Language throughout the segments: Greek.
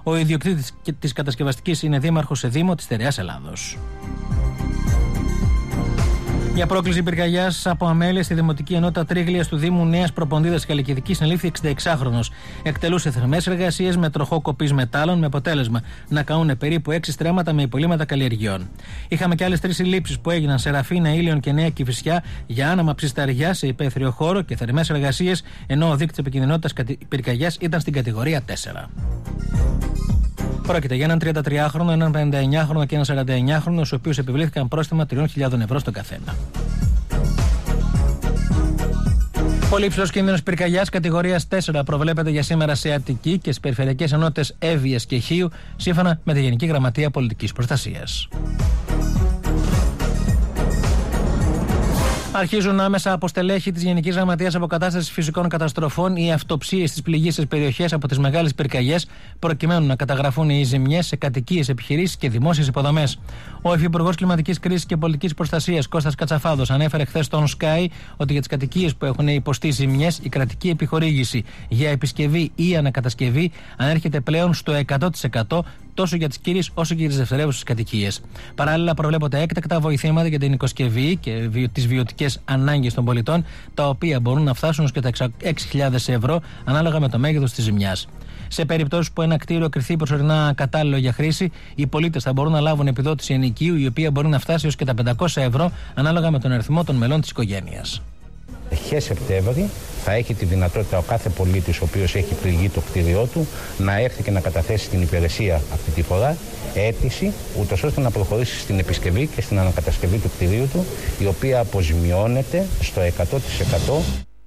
Ο ιδιοκτήτης της κατασκευαστικής είναι δήμαρχος σε Δήμο της Στερεάς Ελλάδος. Για πρόκληση πυρκαγιάς από αμέλεια στη Δημοτική Ενότητα Τρίγλιας του Δήμου Νέας Προποντίδας Χαλκιδικής συνελήφθη 66χρονος. Εκτελούσε θερμές εργασίες με τροχό κοπής μετάλλων με αποτέλεσμα να καούν περίπου 6 στρέμματα με υπολείμματα καλλιεργειών. Είχαμε και άλλες 3 συλλήψεις που έγιναν σε Ραφίνα, Ήλιον και Νέα Κηφισιά για άναμα ψισταριά σε υπαίθριο χώρο και θερμές εργασίες, ενώ ο δείκτης επικινδυνότητας πυρκαγιάς ήταν στην κατηγορία 4. Πρόκειται για έναν 33χρονο, έναν 59χρονο και έναν 49χρονο, στους οποίους επιβλήθηκαν πρόστιμα 3.000 ευρώ στον καθένα. Πολύ υψηλός κίνδυνος πυρκαγιάς κατηγορίας 4 προβλέπεται για σήμερα σε Αττική και στις περιφερειακές ενότητες Εύβοιας και Χίου, σύμφωνα με τη Γενική Γραμματεία Πολιτικής Προστασίας. Αρχίζουν άμεσα από στελέχη της Γενικής Γραμματείας Αποκατάστασης Φυσικών Καταστροφών οι αυτοψίες στις πληγήσεις περιοχές από τις μεγάλες πυρκαγιές, προκειμένου να καταγραφούν οι ζημιές σε κατοικίες, επιχειρήσεις και δημόσιες υποδομές. Ο Υφυπουργός Κλιματικής Κρίσης και Πολιτικής Προστασίας Κώστας Κατσαφάδος ανέφερε χθες στον Sky ότι για τις κατοικίες που έχουν υποστεί ζημιές, η κρατική επιχορήγηση για επισκευή ή ανακατασκευή ανέρχεται πλέον στο 100%. Τόσο για τις κύριες όσο και για τις δευτερεύουσες κατοικίες. Παράλληλα, προβλέπονται έκτακτα βοηθήματα για την οικοσκευή και τις βιωτικές ανάγκες των πολιτών, τα οποία μπορούν να φτάσουν ως και τα 6.000 ευρώ ανάλογα με το μέγεθος της ζημιάς. Σε περιπτώσεις που ένα κτίριο κριθεί προσωρινά κατάλληλο για χρήση, οι πολίτες θα μπορούν να λάβουν επιδότηση ενοικίου, η οποία μπορεί να φτάσει ως και τα 500 ευρώ ανάλογα με τον αριθμό των μελών της οικογένειας. Αρχές Σεπτέμβρη θα έχει τη δυνατότητα ο κάθε πολίτης ο οποίος έχει πληγεί το κτίριό του να έρθει και να καταθέσει στην υπηρεσία αυτή τη φορά αίτηση, ούτως ώστε να προχωρήσει στην επισκευή και στην ανακατασκευή του κτιρίου του, η οποία αποζημιώνεται στο 100%.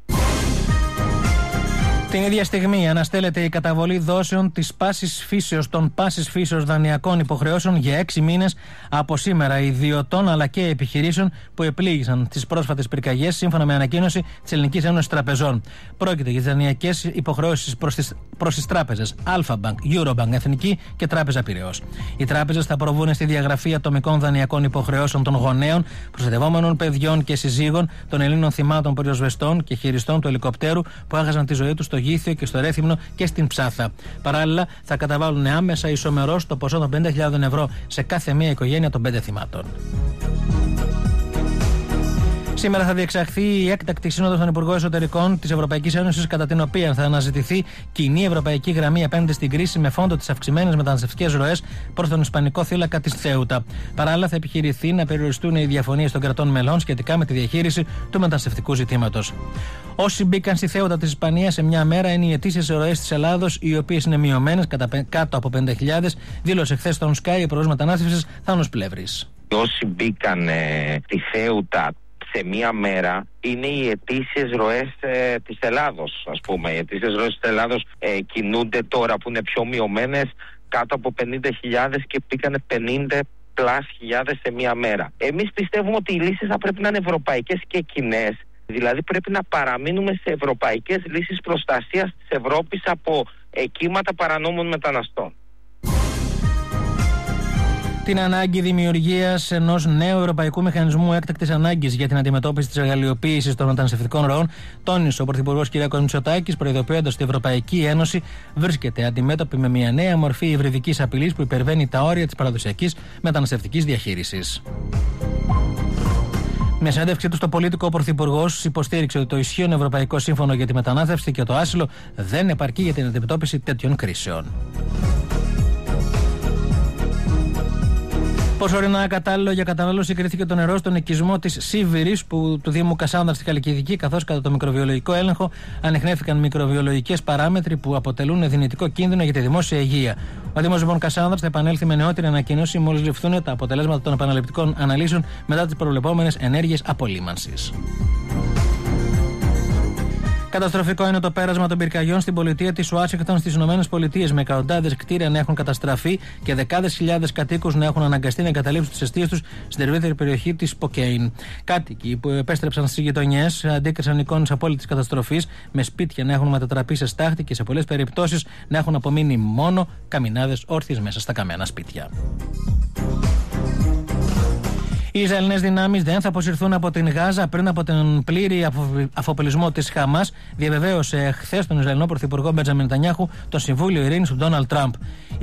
Την ίδια στιγμή αναστέλλεται η καταβολή δόσεων των πάσης φύσεως δανειακών υποχρεώσεων για 6 μήνες από σήμερα ιδιωτών αλλά και επιχειρήσεων που επλήγησαν τις πρόσφατες πυρκαγιές, σύμφωνα με ανακοίνωση της Ελληνικής Ένωσης Τραπεζών. Πρόκειται για τις δανειακές υποχρεώσεις προς τις τράπεζες Alpha Bank, Eurobank, Εθνική και Τράπεζα Πειραιώς. Οι τράπεζες θα προβούν στη διαγραφή ατομικών δανειακών υποχρεώσεων των γονέων, προστατευόμενων παιδιών και συζύγων, των Ελλήνων θυμάτων πυροσβεστών και χειριστών του ελικοπτέρου που έχασαν τη ζωή τους στο Γήθιο και στο Ρέθυμνο και στην Ψάθα. Παράλληλα, θα καταβάλουν άμεσα ισομερώς το ποσό των 50.000 ευρώ σε κάθε μία οικογένεια των 5 θυμάτων. Σήμερα θα διεξαχθεί η έκτακτη σύνοδος των Υπουργών Εσωτερικών της Ευρωπαϊκής Ένωσης, κατά την οποία θα αναζητηθεί κοινή ευρωπαϊκή γραμμή απέναντι στην κρίση με φόντο τις αυξημένες μεταναστευτικές ροές προς τον Ισπανικό θύλακα της Θέουτα. Παράλληλα, θα επιχειρηθεί να περιοριστούν οι διαφωνίες των κρατών μελών σχετικά με τη διαχείριση του μεταναστευτικού ζητήματος. Όσοι μπήκαν στη Θέουτα της Ισπανίας σε μια μέρα είναι οι αιτήσιες ροές της Ελλάδος, οι οποίες είναι μειωμένες κάτω από 50.000, δήλωσε χθες στον Sky ο Υπουργός Μετανάστευσης Θάνος Πλεύρης. Όσοι μπήκαν στη Θέουτα σε μία μέρα είναι οι αιτήσιες ροές της Ελλάδος, ας πούμε. Οι αιτήσιες ροές της Ελλάδος κινούνται τώρα που είναι πιο μειωμένες κάτω από 50.000 και πήγανε 50.000 σε μία μέρα. Εμείς πιστεύουμε ότι οι λύσεις θα πρέπει να είναι ευρωπαϊκές και κοινές. Δηλαδή πρέπει να παραμείνουμε σε ευρωπαϊκές λύσεις προστασίας της Ευρώπης από κύματα παρανόμων μεταναστών. Την ανάγκη δημιουργίας ενός νέου ευρωπαϊκού μηχανισμού έκτακτης ανάγκης για την αντιμετώπιση της εργαλειοποίησης των μεταναστευτικών ροών τόνισε ο Πρωθυπουργός κ. Μητσοτάκης, προειδοποιώντας ότι η Ευρωπαϊκή Ένωση βρίσκεται αντιμέτωπη με μια νέα μορφή υβριδικής απειλής που υπερβαίνει τα όρια της παραδοσιακής μεταναστευτικής διαχείρισης. Με συνέντευξή του στο Πολίτικο, ο Πρωθυπουργός υποστήριξε ότι το ισχύον Ευρωπαϊκό Σύμφωνο για τη Μετανάστευση και το Άσυλο δεν επαρκεί για την αντιμετώπιση τέτοιων κρίσεων. Προσωρινά κατάλληλο για κατανάλωση κρίθηκε το νερό στον οικισμό της Σίβηρης του Δήμου Κασάνδρας στη Χαλκιδική, καθώς κατά το μικροβιολογικό έλεγχο ανιχνεύτηκαν μικροβιολογικές παράμετροι που αποτελούν δυνητικό κίνδυνο για τη δημόσια υγεία. Ο Δήμος λοιπόν Κασάνδρας θα επανέλθει με νεότερη ανακοίνωση μόλις ληφθούν τα αποτελέσματα των επαναληπτικών αναλύσεων μετά τις προβλεπόμενες ενέργειες απολύμανσης. Καταστροφικό είναι το πέρασμα των πυρκαγιών στην πολιτεία της Ουάσιγκτον στις ΗΠΑ, με εκατοντάδες κτίρια να έχουν καταστραφεί και δεκάδες χιλιάδες κατοίκους να έχουν αναγκαστεί να εγκαταλείψουν τις εστίες τους στην ευρύτερη περιοχή της Σποκέιν. Κάτοικοι που επέστρεψαν στις γειτονιές αντίκρισαν εικόνες απόλυτης καταστροφής, με σπίτια να έχουν μετατραπεί σε στάχτη και σε πολλές περιπτώσεις να έχουν απομείνει μόνο καμινάδες όρθιες μέσα στα καμένα σπίτια. Οι Ισραηλινές δυνάμεις δεν θα αποσυρθούν από την Γάζα πριν από τον πλήρη αφοπλισμό της Χαμάς, διαβεβαίωσε χθες τον Ισραηλινό Πρωθυπουργό Μπεντζαμίν Νετανιάχου το Συμβούλιο Ειρήνης του Ντόναλντ Τραμπ.